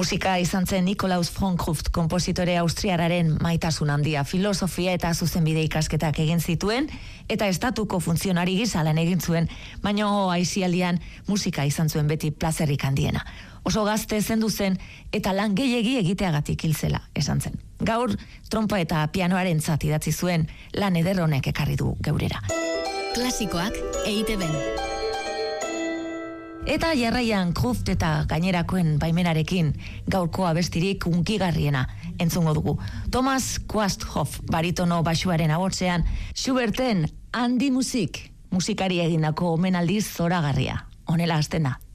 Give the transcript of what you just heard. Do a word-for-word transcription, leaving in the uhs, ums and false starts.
Musika izan zen Nikolaus Fronkruft konpositore austriararen maitasun handia, filosofia eta zuzenbide ikasketak egin zituen eta estatuko funtzionari gisa lan egin zuen, baina aisialdian musika izan zuen beti plazerrik handiena. Oso gazte zendu zen eta lan gehiegi egiteagatik hil zela, esan zen. Gaur trompa eta pianoarentzat idatzi zuen lan eder honek ekarri du geurera. Klasikoak E I Te Ben. Eta jarraian Kruft eta gainerakoen baimenarekin gaurko abestirik unkigarriena entzungo dugu. Thomas Quasthoff baritono baxuaren ahotsean, Schuberten Handi Musik musikari egindako omenaldi zoragarria. Honela hasten da.